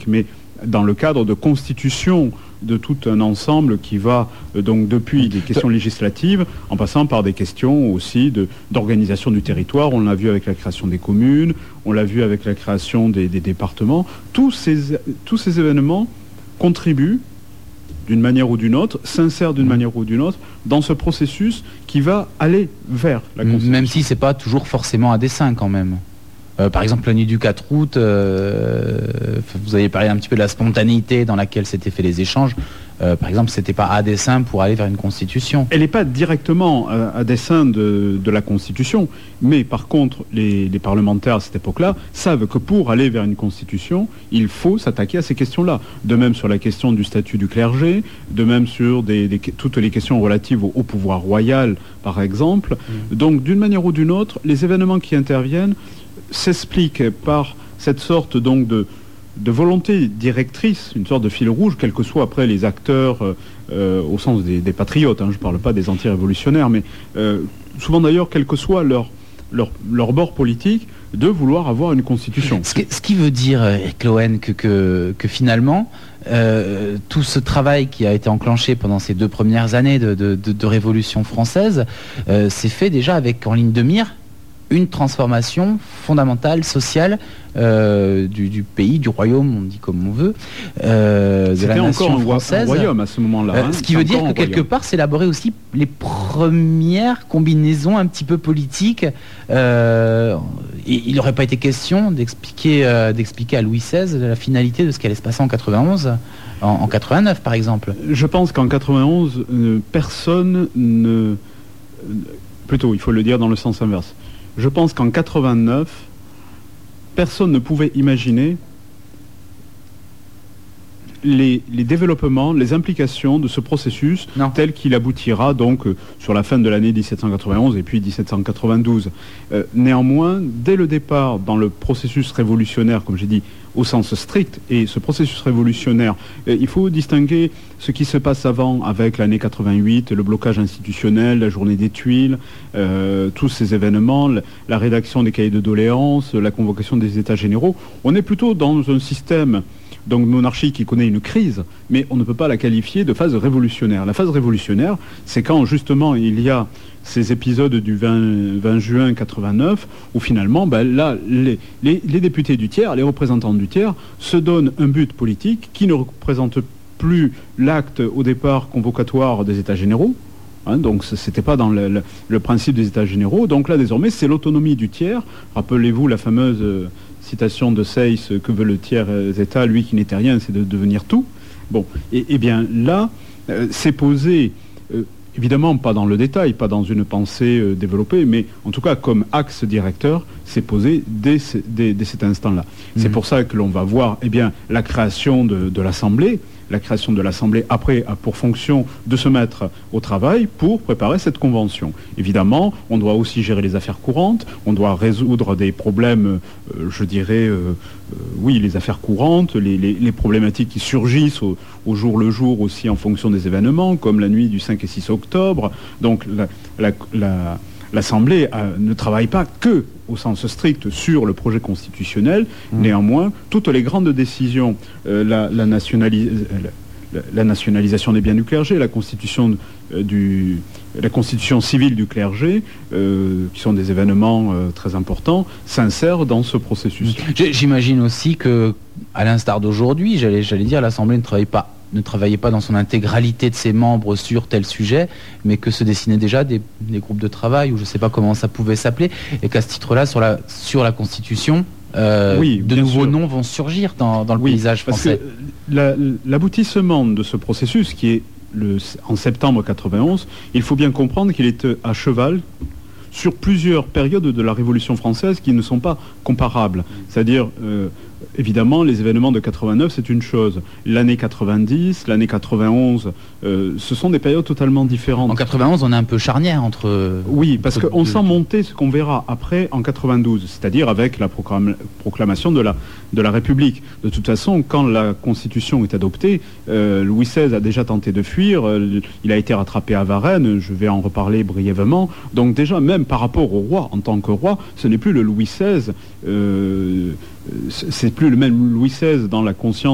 mais dans le cadre de constitution de tout un ensemble qui va donc depuis des questions législatives en passant par des questions aussi d'organisation du territoire. On l'a vu avec la création des communes, on l'a vu avec la création des départements. Tous ces événements contribuent d'une manière ou d'une autre, s'insèrent d'une manière ou d'une autre dans ce processus qui va aller vers la Constitution. Même si c'est pas toujours forcément à dessein quand même. Par exemple, la nuit du 4 août, vous avez parlé un petit peu de la spontanéité dans laquelle s'étaient faits les échanges. Par exemple, c'était pas à dessein pour aller vers une constitution. Elle n'est pas directement à dessein de la Constitution, mais par contre, les parlementaires à cette époque-là savent que pour aller vers une constitution, il faut s'attaquer à ces questions-là. De même sur la question du statut du clergé, de même sur toutes les questions relatives au pouvoir royal, par exemple. Donc, d'une manière ou d'une autre, les événements qui interviennent s'expliquent par cette sorte donc de volonté directrice, une sorte de fil rouge, quels que soient après les acteurs au sens des patriotes, je ne parle pas des anti-révolutionnaires, mais souvent d'ailleurs, quel que soit leur bord politique, de vouloir avoir une constitution. Ce qui veut dire, Éric Loen, que finalement, tout ce travail qui a été enclenché pendant ces 2 premières années de Révolution française s'est fait déjà avec en ligne de mire une transformation fondamentale, sociale du pays, du royaume, on dit comme on veut, de la nation française. Un royaume à ce moment-là. Ce qui veut dire que quelque part, c'est élaborer aussi les premières combinaisons un petit peu politiques. Il n'aurait pas été question d'expliquer à Louis XVI la finalité de ce qui allait se passer en 91, en 89 par exemple. Je pense qu'en 91, personne ne... Plutôt, il faut le dire dans le sens inverse. Je pense qu'en 89, personne ne pouvait imaginer les développements, les implications de ce processus tel qu'il aboutira donc sur la fin de l'année 1791 et puis 1792. Néanmoins, dès le départ, dans le processus révolutionnaire, comme j'ai dit, au sens strict, et ce processus révolutionnaire, il faut distinguer ce qui se passe avant avec l'année 88, le blocage institutionnel, la journée des Tuiles, tous ces événements, la rédaction des cahiers de doléances, la convocation des États généraux. On est plutôt dans un système donc monarchie qui connaît une crise, mais on ne peut pas la qualifier de phase révolutionnaire. La phase révolutionnaire, c'est quand justement il y a ces épisodes du 20 juin 89, où finalement, là, les députés du tiers, les représentants du tiers, se donnent un but politique qui ne représente plus l'acte au départ convocatoire des États généraux. Donc c'était pas dans le principe des États généraux. Donc là, désormais, c'est l'autonomie du tiers. Rappelez-vous la fameuse citation de Seyss, que veut le tiers État, lui qui n'était rien, c'est de devenir tout. Bon, et bien là, c'est posé, évidemment pas dans le détail, pas dans une pensée développée, mais en tout cas comme axe directeur, c'est posé dès cet instant-là. C'est pour ça que l'on va voir la création de l'Assemblée. La création de l'Assemblée, après, a pour fonction de se mettre au travail pour préparer cette convention. Évidemment, on doit aussi gérer les affaires courantes, on doit résoudre des problèmes, je dirais, oui, les affaires courantes, les problématiques qui surgissent au jour le jour aussi en fonction des événements, comme la nuit du 5 et 6 octobre. Donc, l'Assemblée ne travaille pas que au sens strict sur le projet constitutionnel. Néanmoins, toutes les grandes décisions, la nationalisation des biens du clergé, la constitution civile du clergé, qui sont des événements très importants, s'insèrent dans ce processus. J'imagine aussi que, à l'instar d'aujourd'hui, j'allais dire, l'Assemblée ne travaillait pas dans son intégralité de ses membres sur tel sujet, mais que se dessinaient déjà des groupes de travail, ou je ne sais pas comment ça pouvait s'appeler, et qu'à ce titre-là, sur la Constitution, de nouveaux noms vont surgir dans le paysage français. Parce que l'aboutissement de ce processus, qui est en septembre 91, il faut bien comprendre qu'il est à cheval sur plusieurs périodes de la Révolution française qui ne sont pas comparables. C'est-à-dire, évidemment, les événements de 89, c'est une chose. L'année 90, l'année 91, ce sont des périodes totalement différentes. En 91, on est un peu charnière entre... Oui, parce qu'on sent monter ce qu'on verra après en 92, c'est-à-dire avec la proclamation de la République. De toute façon, quand la Constitution est adoptée, Louis XVI a déjà tenté de fuir, il a été rattrapé à Varennes, je vais en reparler brièvement. Donc déjà, même par rapport au roi, en tant que roi, ce n'est plus le Louis XVI, c'est plus le même Louis XVI dans la conscience